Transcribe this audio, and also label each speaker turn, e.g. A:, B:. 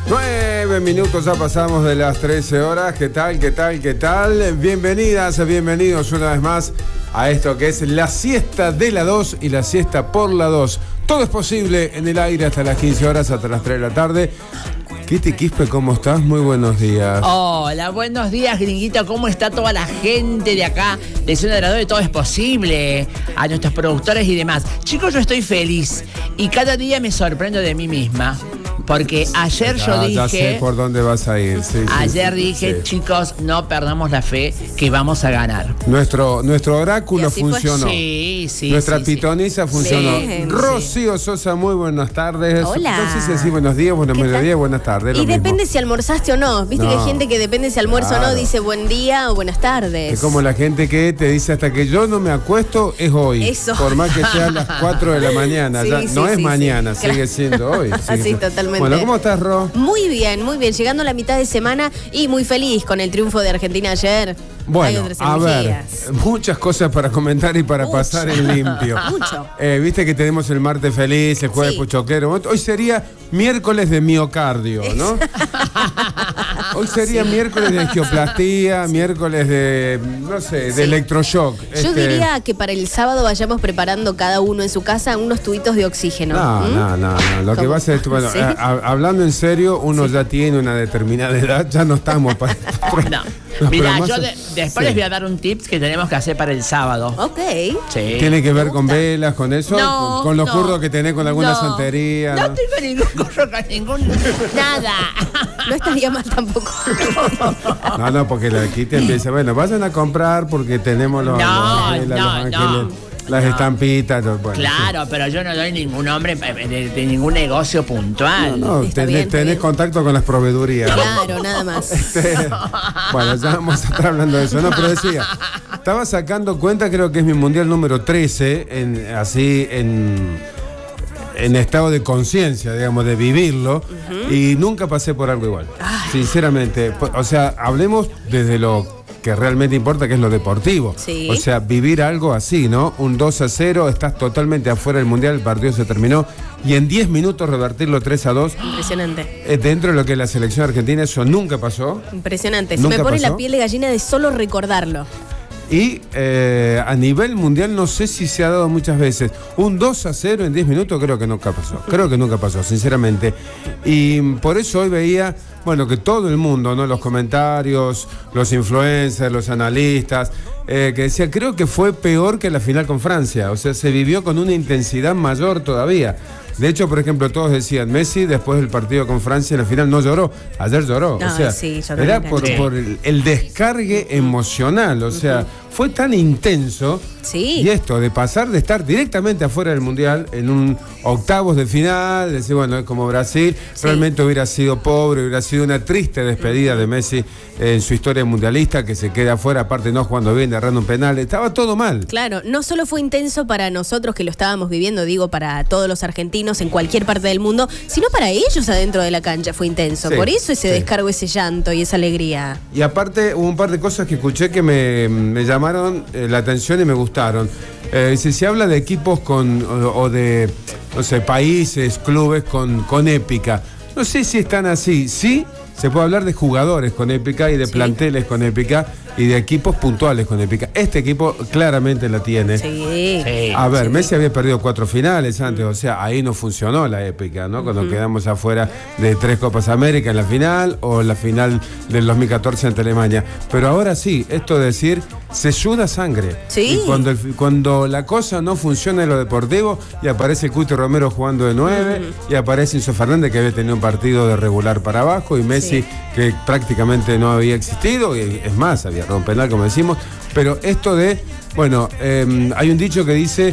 A: 9 minutos, ya pasamos de las 13 horas. ¿Qué tal? ¿Qué tal? ¿Qué tal? Bienvenidas, bienvenidos una vez más a esto que es la siesta de la 2 y la siesta por la 2. Todo es posible en el aire hasta las 15 horas, hasta las 3 de la tarde. Kitty Quispe, ¿cómo estás? Muy buenos días.
B: Hola, buenos días, gringuito. ¿Cómo está toda la gente de acá? De Zona de la 2 de Todo es Posible. A nuestros productores y demás. Chicos, yo estoy feliz. Y cada día me sorprendo de mí misma. Porque ayer yo dije...
A: Ya sé por dónde vas a ir. Sí,
B: ayer dije, chicos, no perdamos la fe que vamos a ganar.
A: Nuestro oráculo funcionó.
B: Sí.
A: Nuestra pitonisa funcionó.
C: Sí.
A: Rocío Sosa, muy buenas tardes.
C: Hola.
A: No sé si decís buenos días, buenos mediodías, buenas tardes.
C: Y depende si almorzaste o no. Viste que hay gente que depende si almuerza o no, dice buen día o buenas tardes.
A: Es como la gente que te dice hasta que yo no me acuesto, es hoy.
C: Eso.
A: Por más que sea a las 4 de la mañana.
C: Sí,
A: ya,
C: sí,
A: no es
C: sí,
A: mañana,
C: sí.
A: sigue siendo hoy.
C: Sí, totalmente.
A: Bueno, ¿cómo estás, Ro?
C: Muy bien, muy bien. Llegando a la mitad de semana y muy feliz con el triunfo de Argentina ayer. Hay
A: Bueno,
C: otras
A: a ver,
C: energías.
A: muchas cosas para comentar y para pasar en limpio.
C: Mucho.
A: Viste que tenemos el martes feliz, el jueves puchoquero. Hoy sería miércoles de miocardio, ¿no? Hoy sería miércoles de angioplastía, miércoles de, no sé, de electroshock.
C: Yo diría que para el sábado vayamos preparando cada uno en su casa unos tubitos de oxígeno.
A: No. Lo que
C: ¿Cómo?
A: va a ser, bueno,
C: ¿Sí?
A: Hablando en serio, uno ya tiene una determinada edad, ya no estamos para...
B: No. Mira, yo después les voy a dar un tips que tenemos que hacer para el sábado.
C: Ok.
B: Sí.
A: ¿Tiene que ver con velas, con eso?
B: No,
A: ¿Con los
B: no,
A: curros que tenés con alguna
C: no.
A: santería?
B: No tengo ningún curro con ningún... Nada.
C: No estaría mal tampoco.
A: No, porque la Kitty empieza, bueno, vayan a comprar porque tenemos los ángeles, las estampitas. Bueno,
B: claro,
A: sí.
B: pero yo no doy ningún nombre de ningún negocio puntual.
A: No,
C: Está bien, está
A: tenés
C: bien.
A: contacto con las proveedurías.
C: Claro, nada más.
A: Bueno, ya vamos a estar hablando de eso. No, pero decía, estaba sacando cuenta, creo que es mi mundial número 13, en estado de conciencia, digamos, de vivirlo, y nunca pasé por algo igual. Sinceramente. O sea, hablemos desde lo que realmente importa, que es lo deportivo.
C: Sí.
A: O sea, vivir algo así, ¿no? Un 2-0, estás totalmente afuera del mundial, el partido se terminó, y en 10 minutos revertirlo 3-2.
C: Impresionante.
A: Dentro de lo que es la selección argentina, eso nunca pasó.
C: Impresionante. Se
A: Nunca
C: me pone
A: pasó.
C: la piel de gallina de solo recordarlo.
A: Y a nivel mundial no sé si se ha dado muchas veces. Un 2-0 en 10 minutos creo que nunca pasó. Creo que nunca pasó, sinceramente. Y por eso hoy veía, bueno, que todo el mundo, ¿no? Los comentarios, los influencers, los analistas, que decían, creo que fue peor que la final con Francia. O sea, se vivió con una intensidad mayor todavía. De hecho, por ejemplo, todos decían, Messi después del partido con Francia en la final no lloró, ayer lloró.
C: No,
A: o sea,
C: sí, yo
A: era
C: también.
A: por el descargue emocional, o sea, fue tan intenso.
C: Sí.
A: Y esto de pasar de estar directamente afuera del Mundial en un octavos de final, decir, bueno, es como Brasil, realmente hubiera sido pobre, hubiera sido una triste despedida de Messi en su historia mundialista, que se queda afuera, aparte no jugando bien, errando un penal, estaba todo mal.
C: Claro, no solo fue intenso para nosotros que lo estábamos viviendo, digo, para todos los argentinos en cualquier parte del mundo, sino para ellos adentro de la cancha fue intenso.
A: Sí,
C: Por eso ese
A: sí.
C: descargo, ese llanto y esa alegría.
A: Y aparte hubo un par de cosas que escuché que me llamaron la atención y me gustaron. Si se habla de equipos o de, no sé, países, clubes con épica, no sé si están así. Sí, se puede hablar de jugadores con épica y de planteles con épica y de equipos puntuales con épica. Este equipo claramente la tiene.
C: Sí.
A: A ver, Messi había perdido 4 finales antes, o sea, ahí no funcionó la épica, ¿no? Cuando quedamos afuera de 3 Copas América en la final o la final del 2014 ante Alemania. Pero ahora sí, esto de decir, se suda sangre.
C: Sí.
A: Y cuando la cosa no funciona en lo deportivo, y aparece el Cuti Romero jugando de 9, y aparece Enzo Fernández, que había tenido un partido de regular para abajo, y Messi, que prácticamente no había existido, y es más, había roto un penal, como decimos. Pero esto de, bueno, hay un dicho que dice,